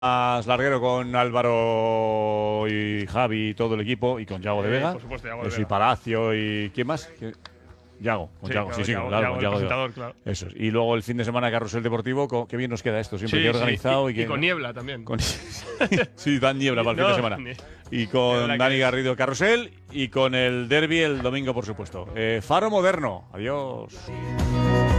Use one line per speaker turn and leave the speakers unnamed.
Larguero con Álvaro y Javi y todo el equipo y con Yago de Vega.
Por supuesto, Yago de
Eso, y
Vega.
Palacio y ¿quién más? Yago, con
Sí,
Yago,
claro,
sí,
Yago,
claro,
Yago,
con
el
Yago de Vega.
presentador, claro.
Eso es. Y luego el fin de semana Carrusel Deportivo, qué bien nos queda esto, siempre
Sí,
que
sí,
organizado y que
con niebla también.
sí, dan niebla para el fin de
No,
semana. Y
de
con
verdad
Dani
que-
Garrido Carrusel y con el derbi el domingo, por supuesto. Faro Moderno. Adiós.